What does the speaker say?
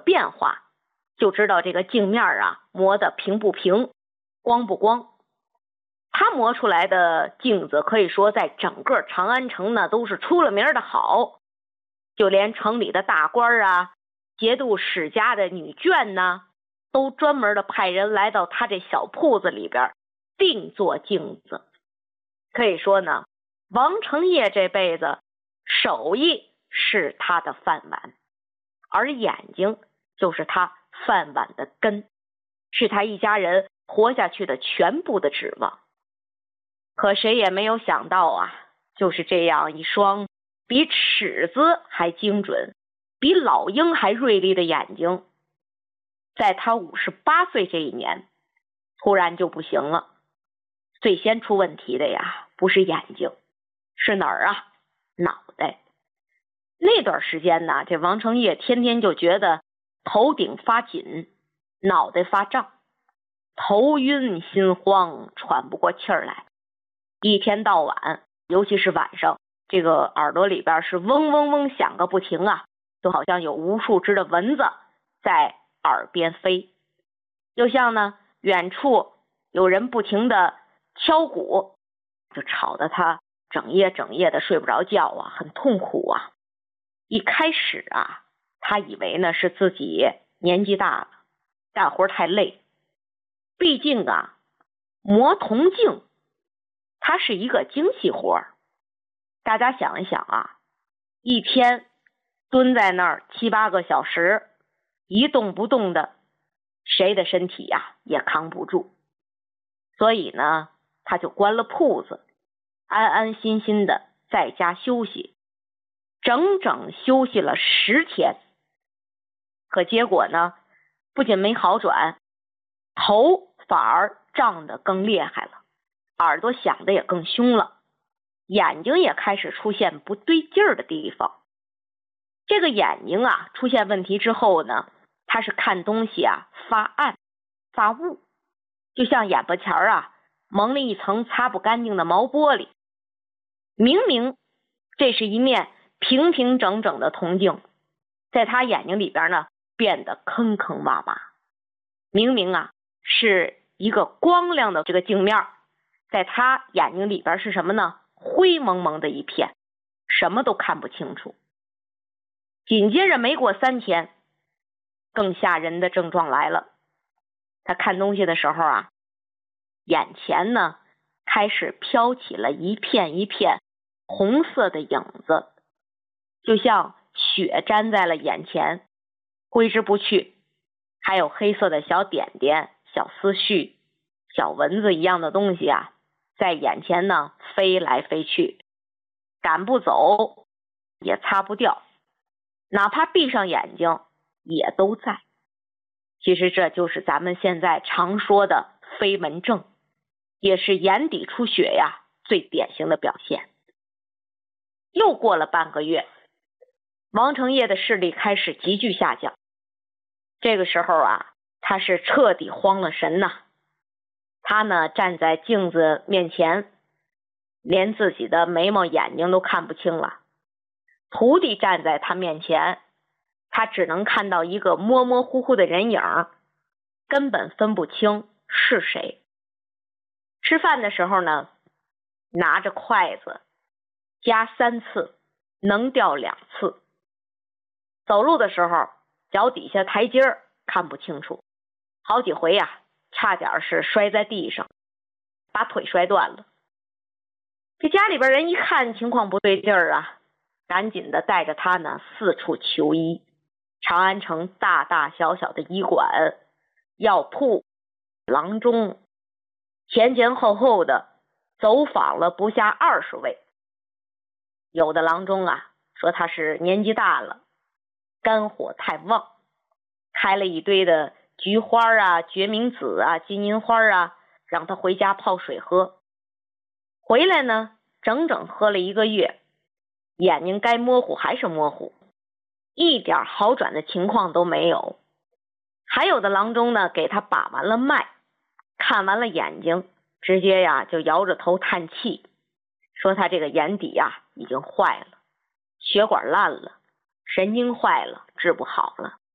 变化，就知道这个镜面啊磨得平不平，光不光。他磨出来的镜子可以说在整个长安城呢都是出了名的好，就连城里的大官啊、节度使家的女眷呢，都专门的派人来到他这小铺子里边定做镜子。可以说呢，王承业这辈子手艺是他的饭碗，而眼睛就是他饭碗的根，是他一家人活下去的全部的指望。可谁也没有想到啊，就是这样一双比尺子还精准、比老鹰还锐利的眼睛，在他58岁这一年突然就不行了。最先出问题的呀，不是眼睛，是哪儿啊？脑袋。那段时间呢，这王承业天天就觉得头顶发紧，脑袋发胀，头晕心慌，喘不过气儿来。一天到晚，尤其是晚上，这个耳朵里边是嗡嗡嗡响个不停啊，就好像有无数只的蚊子在耳边飞，又像呢远处有人不停的敲鼓，就吵得他整夜的睡不着觉啊，很痛苦啊。一开始啊，他以为呢是自己年纪大了，干活太累。毕竟啊，磨铜镜它是一个精细活，大家想一想啊，一天蹲在那儿7、8个小时，一动不动的，谁的身体呀也扛不住。所以呢，他就关了铺子，安安心心的在家休息，整整休息了10天。可结果呢，不仅没好转，头反而胀得更厉害了，耳朵响得也更凶了，眼睛也开始出现不对劲儿的地方。这个眼睛啊出现问题之后呢，他是看东西啊发暗发雾，就像眼巴前啊蒙了一层擦不干净的毛玻璃。明明这是一面平平整整的铜镜，在他眼睛里边呢变得坑坑洼洼。明明啊是一个光亮的这个镜面，在他眼睛里边是什么呢？灰蒙蒙的一片，什么都看不清楚。紧接着没过3天，更吓人的症状来了。他看东西的时候啊，眼前呢开始飘起了一片一片红色的影子，就像血粘在了眼前，挥之不去。还有黑色的小点点、小思绪、小蚊子一样的东西啊，在眼前呢飞来飞去，赶不走，也擦不掉，哪怕闭上眼睛也都在。其实这就是咱们现在常说的飞蚊症，也是眼底出血呀最典型的表现。又过了半个月，王承业的视力开始急剧下降。这个时候啊，他是彻底慌了神呐。他呢站在镜子面前，连自己的眉毛眼睛都看不清了。徒弟站在他面前，他只能看到一个模模糊糊的人影，根本分不清是谁。吃饭的时候呢，拿着筷子夹3次，能掉2次。走路的时候，脚底下台阶看不清楚，好几回呀，差点是摔在地上，把腿摔断了。这家里边人一看情况不对劲儿啊，赶紧的带着他呢四处求医。长安城大大小小的医馆、药铺、郎中，前前后后的走访了不下20位。有的郎中啊说他是年纪大了，肝火太旺，开了一堆的菊花啊、决明子啊、金银花啊，让他回家泡水喝。回来呢，整整喝了1个月，眼睛该模糊还是模糊，一点好转的情况都没有。还有的郎中呢，给他把完了脉，看完了眼睛，直接呀就摇着头叹气，说他这个眼底呀已经坏了，血管烂了，神经坏了，治不好了。